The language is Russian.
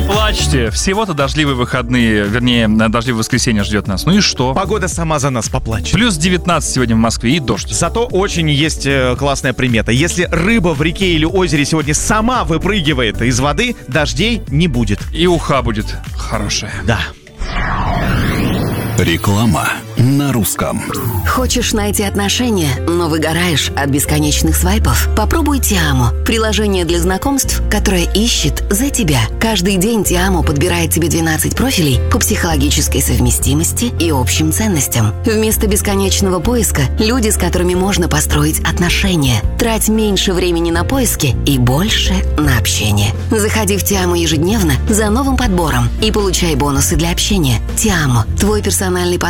плачьте. Всего-то дождливые выходные, вернее, дождливое воскресенье ждет нас. Ну и что? Погода сама за нас поплачет. Плюс 19 сегодня в Москве и дождь. Зато очень есть классная примета. Если рыба в реке или озере сегодня сама выпрыгивает из воды, дождей не будет. И уха будет хорошая. Да. Реклама на русском. Хочешь найти отношения, но выгораешь от бесконечных свайпов? Попробуй Тиамо. Приложение для знакомств, которое ищет за тебя. Каждый день Тиамо подбирает тебе 12 профилей по психологической совместимости и общим ценностям. Вместо бесконечного поиска – люди, с которыми можно построить отношения. Трать меньше времени на поиски и больше на общение. Заходи в Тиамо ежедневно за новым подбором и получай бонусы для общения. Тиамо – твой персональный